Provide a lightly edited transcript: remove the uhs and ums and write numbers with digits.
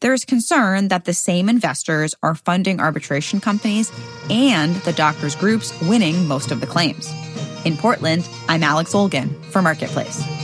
There's concern that the same investors are funding arbitration companies and the doctors' groups winning most of the claims. In Portland, I'm Alex Olgin for Marketplace.